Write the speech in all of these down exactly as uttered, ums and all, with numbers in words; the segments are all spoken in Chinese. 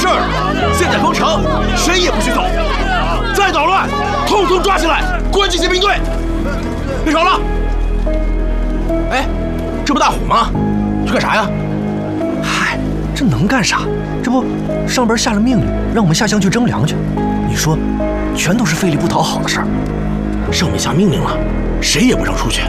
儿，现在封城，谁也不许走。再捣乱，统统抓起来，关进宪兵队。别吵了！哎，这不大虎吗？去干啥呀？ 嗨，这能干啥？这不，上边下了命令，让我们下乡去征粮去。你说，全都是费力不讨好的事儿。 上面下命令了，谁也不让出去。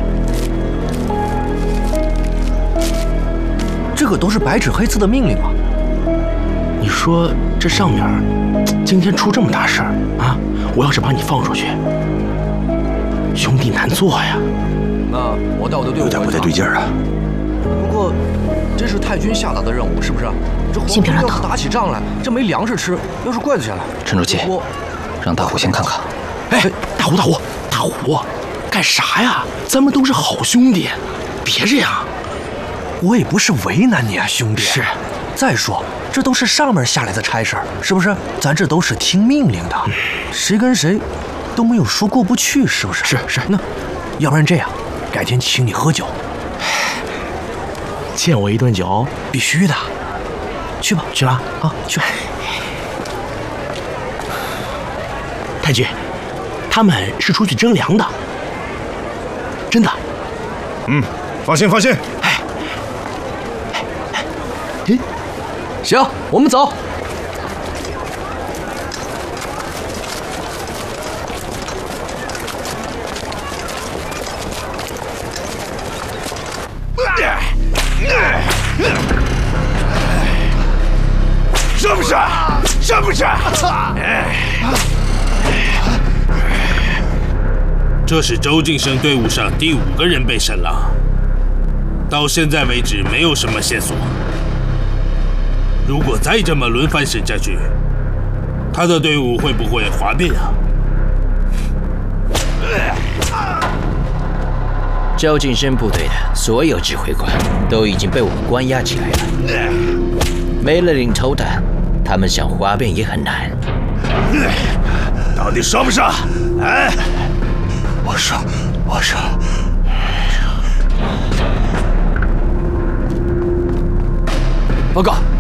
这可都是白纸黑字的命令啊！ 你说这上面今天出这么大事儿啊！我要是把你放出去，兄弟难做呀。 那我带我的队伍， 有点不太对劲儿啊。 不过，这是太君下达的任务，是不是？这皇军要是打起仗来，这没粮食吃，要是怪罪下来， 沉住气，让大虎先看看。 哎，大虎，大虎，大虎，干啥呀？咱们都是好兄弟，别这样。 我也不是为难你啊，兄弟。 是。 再说，这都是上面下来的差事儿，是不是？咱这都是听命令的，嗯、谁跟谁都没有说过不去，是不是？ 是是。 那要不然这样，改天请你喝酒。 欠我一顿酒， 必须的。去吧， 去吧， 啊，去吧。 太君，他们是出去征粮的，真的。 嗯，放心放心。 哎， 哎哎，哎，行，我们走。 是不是？是不是？ 这是周晋生队伍上第五个人被审了，到现在为止没有什么线索。如果再这么轮番审下去，他的队伍会不会哗变啊？ 周晋生部队的所有指挥官都已经被我们关押起来了，没了领头的，他们想哗变也很难。 到底说不说？哎，我说，我说。 报告。